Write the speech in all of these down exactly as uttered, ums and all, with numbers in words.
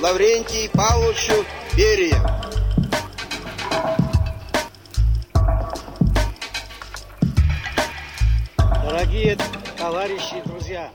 Лаврентию Павловичу Берия. Дорогие товарищи и друзья!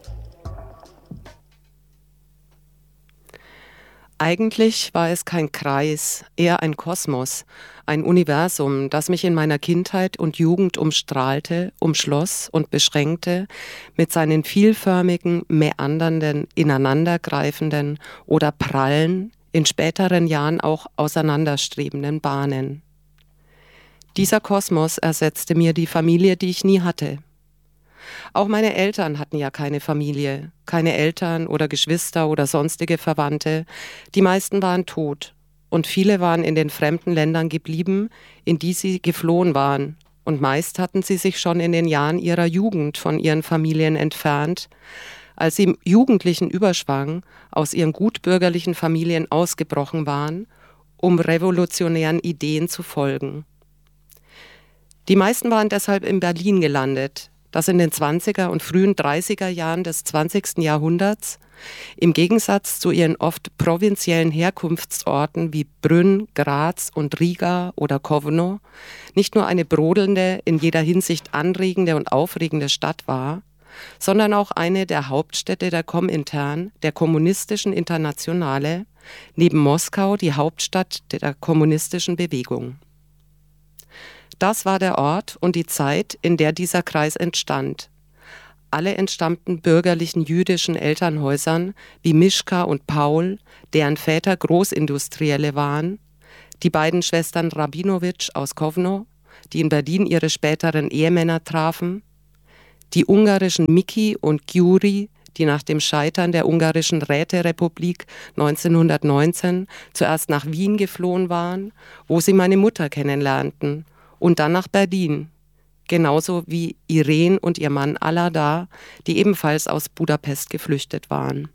Eigentlich war es kein Kreis, eher ein Kosmos, ein Universum, das mich in meiner Kindheit und Jugend umstrahlte, umschloss und beschränkte mit seinen vielförmigen, meandernden, ineinandergreifenden oder prallen, in späteren Jahren auch auseinanderstrebenden Bahnen. Dieser Kosmos ersetzte mir die Familie, die ich nie hatte. Auch meine Eltern hatten ja keine Familie, keine Eltern oder Geschwister oder sonstige Verwandte. Die meisten waren tot und viele waren in den fremden Ländern geblieben, in die sie geflohen waren. Und meist hatten sie sich schon in den Jahren ihrer Jugend von ihren Familien entfernt, als sie im jugendlichen Überschwang aus ihren gutbürgerlichen Familien ausgebrochen waren, um revolutionären Ideen zu folgen. Die meisten waren deshalb in Berlin gelandet, das in den zwanziger und frühen dreißiger Jahren des zwanzigsten Jahrhunderts im Gegensatz zu ihren oft provinziellen Herkunftsorten wie Brünn, Graz und Riga oder Kowno nicht nur eine brodelnde, in jeder Hinsicht anregende und aufregende Stadt war, sondern auch eine der Hauptstädte der Komintern, der kommunistischen Internationale, neben Moskau die Hauptstadt der kommunistischen Bewegung. Das war der Ort und die Zeit, in der dieser Kreis entstand. Alle entstammten bürgerlichen jüdischen Elternhäusern wie Mischka und Paul, deren Väter Großindustrielle waren, die beiden Schwestern Rabinowitsch aus Kowno, die in Berlin ihre späteren Ehemänner trafen, die ungarischen Miki und Gyuri, die nach dem Scheitern der ungarischen Räterepublik neunzehnhundertneunzehn zuerst nach Wien geflohen waren, wo sie meine Mutter kennenlernten, und dann nach Berlin, genauso wie Irene und ihr Mann Alada, die ebenfalls aus Budapest geflüchtet waren.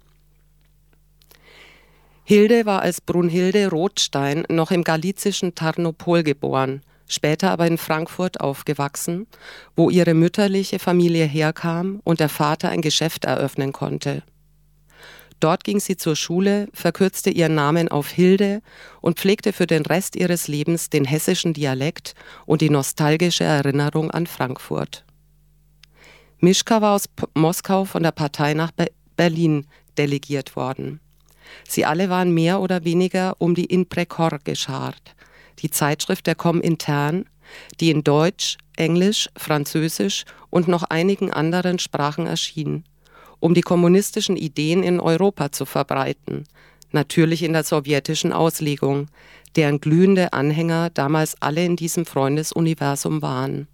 Hilde war als Brunhilde Rothstein noch im galizischen Tarnopol geboren, später aber in Frankfurt aufgewachsen, wo ihre mütterliche Familie herkam und der Vater ein Geschäft eröffnen konnte. Dort ging sie zur Schule, verkürzte ihren Namen auf Hilde und pflegte für den Rest ihres Lebens den hessischen Dialekt und die nostalgische Erinnerung an Frankfurt. Mischka war aus P- Moskau von der Partei nach Be- Berlin delegiert worden. Sie alle waren mehr oder weniger um die Inprekor geschart, die Zeitschrift der Komintern, die in Deutsch, Englisch, Französisch und noch einigen anderen Sprachen erschien, um die kommunistischen Ideen in Europa zu verbreiten, natürlich in der sowjetischen Auslegung, deren glühende Anhänger damals alle in diesem Freundesuniversum waren.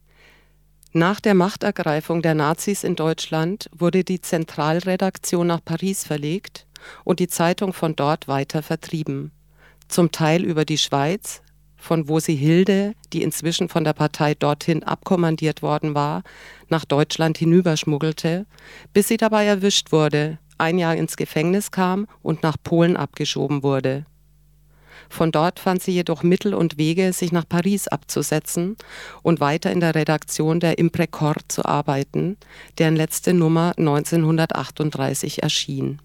Nach der Machtergreifung der Nazis in Deutschland wurde die Zentralredaktion nach Paris verlegt und die Zeitung von dort weiter vertrieben, zum Teil über die Schweiz, von wo sie Hilde, die inzwischen von der Partei dorthin abkommandiert worden war, nach Deutschland hinüberschmuggelte, bis sie dabei erwischt wurde, ein Jahr ins Gefängnis kam und nach Polen abgeschoben wurde. Von dort fand sie jedoch Mittel und Wege, sich nach Paris abzusetzen und weiter in der Redaktion der Inprekor zu arbeiten, deren letzte Nummer neunzehnhundertachtunddreißig erschien.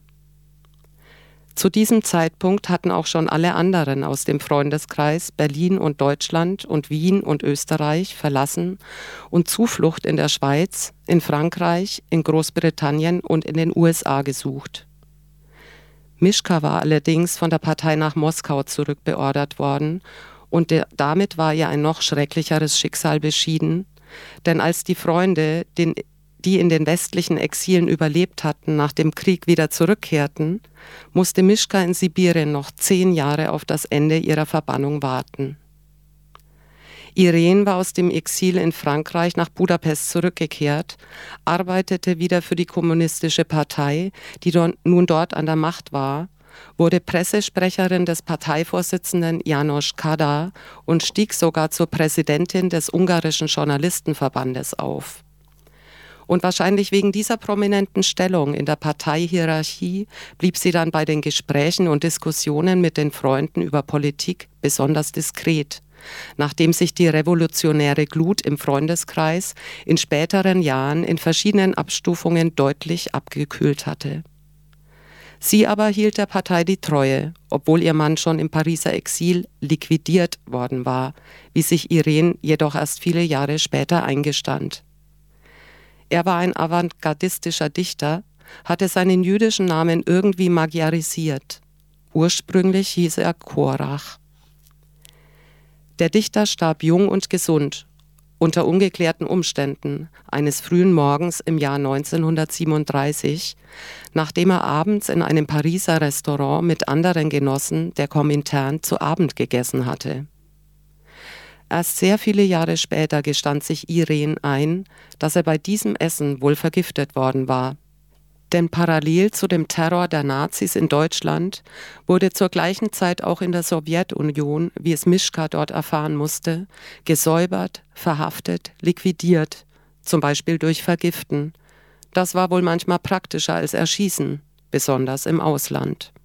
Zu diesem Zeitpunkt hatten auch schon alle anderen aus dem Freundeskreis Berlin und Deutschland und Wien und Österreich verlassen und Zuflucht in der Schweiz, in Frankreich, in Großbritannien und in den U S A gesucht. Mischka war allerdings von der Partei nach Moskau zurückbeordert worden und der, damit war ihr ein noch schrecklicheres Schicksal beschieden, denn als die Freunde, den die in den westlichen Exilen überlebt hatten, nach dem Krieg wieder zurückkehrten, musste Mischka in Sibirien noch zehn Jahre auf das Ende ihrer Verbannung warten. Irene war aus dem Exil in Frankreich nach Budapest zurückgekehrt, arbeitete wieder für die kommunistische Partei, die nun dort an der Macht war, wurde Pressesprecherin des Parteivorsitzenden János Kadar und stieg sogar zur Präsidentin des ungarischen Journalistenverbandes auf. Und wahrscheinlich wegen dieser prominenten Stellung in der Parteihierarchie blieb sie dann bei den Gesprächen und Diskussionen mit den Freunden über Politik besonders diskret, nachdem sich die revolutionäre Glut im Freundeskreis in späteren Jahren in verschiedenen Abstufungen deutlich abgekühlt hatte. Sie aber hielt der Partei die Treue, obwohl ihr Mann schon im Pariser Exil liquidiert worden war, wie sich Irene jedoch erst viele Jahre später eingestand. Er war ein avantgardistischer Dichter, hatte seinen jüdischen Namen irgendwie magyarisiert. Ursprünglich hieß er Korach. Der Dichter starb jung und gesund, unter ungeklärten Umständen, eines frühen Morgens im Jahr neunzehnhundertsiebenunddreißig, nachdem er abends in einem Pariser Restaurant mit anderen Genossen der Komintern zu Abend gegessen hatte. Erst sehr viele Jahre später gestand sich Irene ein, dass er bei diesem Essen wohl vergiftet worden war. Denn parallel zu dem Terror der Nazis in Deutschland wurde zur gleichen Zeit auch in der Sowjetunion, wie es Mischka dort erfahren musste, gesäubert, verhaftet, liquidiert, zum Beispiel durch Vergiften. Das war wohl manchmal praktischer als Erschießen, besonders im Ausland.